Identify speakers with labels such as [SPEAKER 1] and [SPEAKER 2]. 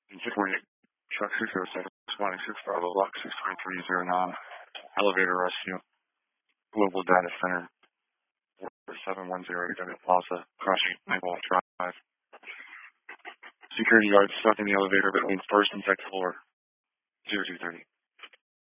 [SPEAKER 1] 648, truck 607, responding 6 Bravo, lock 62309, elevator rescue, global data center, 710 Executive Plaza, crashing Nightwalk Drive. Security guards stuck in the elevator between first and second floor, 0230.